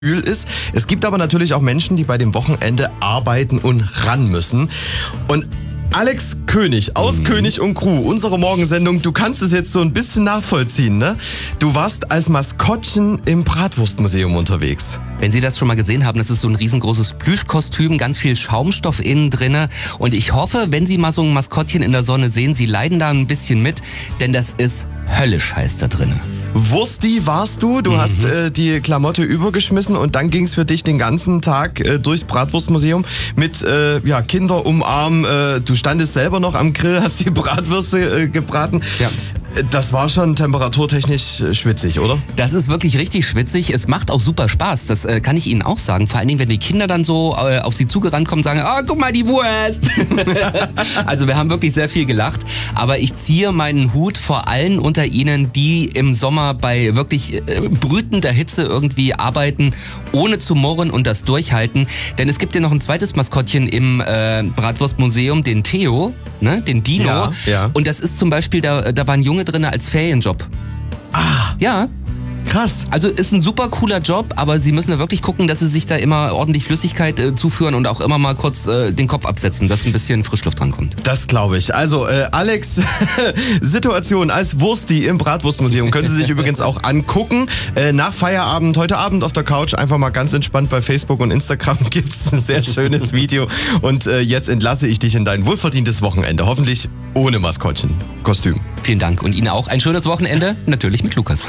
ist. Es gibt aber natürlich auch Menschen, die bei dem Wochenende arbeiten und ran müssen. Und Alex König aus König und Crew, unsere Morgensendung, du kannst es jetzt so ein bisschen nachvollziehen, ne? Du warst als Maskottchen im Bratwurstmuseum unterwegs. Wenn Sie das schon mal gesehen haben, das ist so ein riesengroßes Plüschkostüm, ganz viel Schaumstoff innen drinne. Und ich hoffe, wenn Sie mal so ein Maskottchen in der Sonne sehen, Sie leiden da ein bisschen mit, denn das ist höllisch heiß da drinnen. Wursti warst du, hast die Klamotte übergeschmissen und dann ging's für dich den ganzen Tag durchs Bratwurstmuseum mit Kinder umarmen. Du standest selber noch am Grill, hast die Bratwürste gebraten. Ja. Das war schon temperaturtechnisch schwitzig, oder? Das ist wirklich richtig schwitzig. Es macht auch super Spaß, das kann ich Ihnen auch sagen. Vor allen Dingen, wenn die Kinder dann so auf Sie zugerannt kommen und sagen, oh, guck mal, die Wurst. Also wir haben wirklich sehr viel gelacht. Aber ich ziehe meinen Hut vor allen unter Ihnen, die im Sommer bei wirklich brütender Hitze irgendwie arbeiten, ohne zu murren und das durchhalten. Denn es gibt ja noch ein zweites Maskottchen im Bratwurstmuseum, den Theo, ne? Den Dino. Ja. Und das ist zum Beispiel, da war ein Junge drin als Ferienjob. Ah, Ja. krass. Also ist ein super cooler Job, aber Sie müssen da wirklich gucken, dass Sie sich da immer ordentlich Flüssigkeit zuführen und auch immer mal kurz den Kopf absetzen, dass ein bisschen Frischluft drankommt. Das glaube ich. Also Alex, Situation als Wursti im Bratwurstmuseum können Sie sich übrigens auch angucken. Nach Feierabend, heute Abend auf der Couch, einfach mal ganz entspannt bei Facebook und Instagram gibt's ein sehr schönes Video. Und jetzt entlasse ich dich in dein wohlverdientes Wochenende. Hoffentlich ohne Maskottchen-Kostüm. Vielen Dank und Ihnen auch ein schönes Wochenende, natürlich mit Lukas.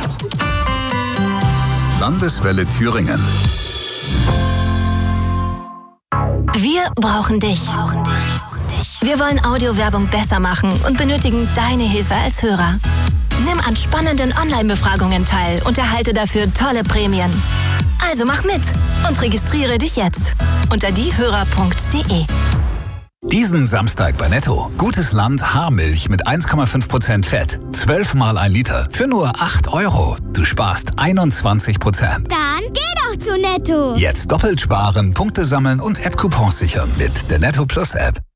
Landeswelle Thüringen. Wir brauchen dich. Wir wollen Audiowerbung besser machen und benötigen deine Hilfe als Hörer. Nimm an spannenden Online-Befragungen teil und erhalte dafür tolle Prämien. Also mach mit und registriere dich jetzt unter diehörer.de. Diesen Samstag bei Netto. Gutes Land Haarmilch mit 1,5% Fett. 12 mal 1 Liter für nur 8 €. Du sparst 21%. Dann geh doch zu Netto. Jetzt doppelt sparen, Punkte sammeln und App-Coupons sichern mit der Netto Plus App.